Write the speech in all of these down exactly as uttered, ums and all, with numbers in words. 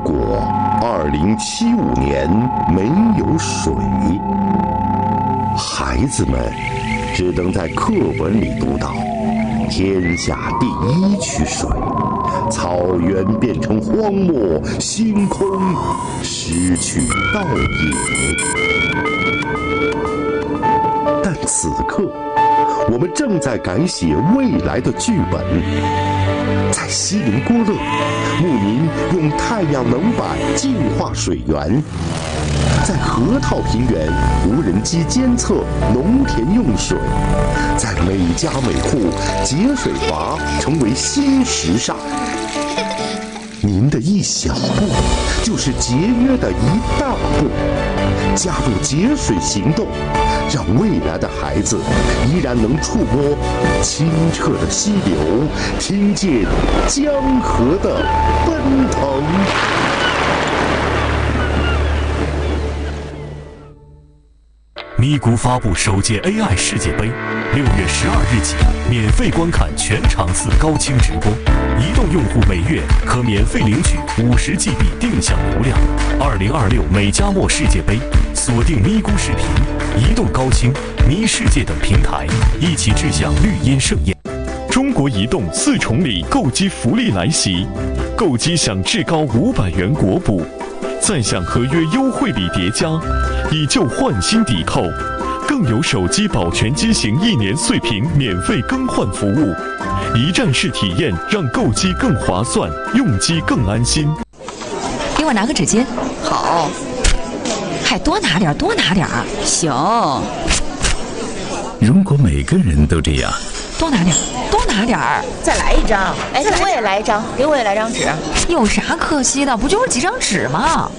果二零七五年没有水，孩子们只能在课本里读到天下第一区水，草原变成荒漠，星空失去倒影。但此刻，我们正在改写未来的剧本。在锡林郭勒，牧民用太阳能板净化水源；在河套平原，无人机监测农田用水；在每家每户，节水阀成为新时尚。您的一小步，就是节约的一大步。加入节水行动，让未来的孩子依然能触摸清澈的溪流，听见江河的奔腾。 咪咕发布首届 A I 世界杯，六月十二日起免费观看全场次高清直播，移动用户每月可免费领取五十 G B 定向流量。二零二六美加墨世界杯，锁定咪咕视频、移动高清、咪世界等平台，一起志向绿茵盛宴。 中国移动四重礼购机福利来袭，购机享至高五百元国补，再享合约优惠礼叠加，以旧换新抵扣，更有手机保全机型一年碎屏免费更换服务，一站式体验让购机更划算，用机更安心。 给我拿个纸巾。 好， 还多拿点，多拿点。 行。 如果每个人都这样， 多拿点，多拿点儿。 再来一张。哎，给我也来一张，给我也来张纸。 有啥可惜的？不就是几张纸吗？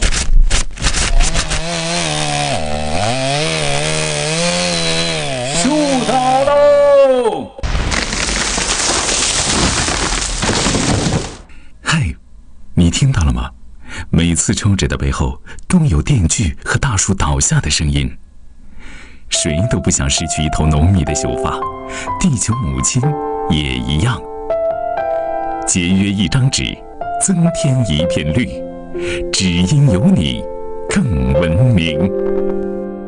树倒喽！嗨，你听到了吗？每次抽纸的背后都有电锯和大树倒下的声音。谁都不想失去一头浓密的秀发，地球母亲也一样。节约一张纸，增添一片绿，只因有你更文明。